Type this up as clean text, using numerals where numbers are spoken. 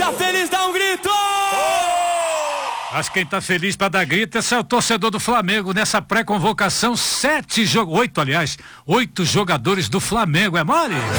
tá feliz, dá um grito! Acho que quem tá feliz pra dar grito é o torcedor do Flamengo nessa pré-convocação. 8 jogadores do Flamengo, é mole?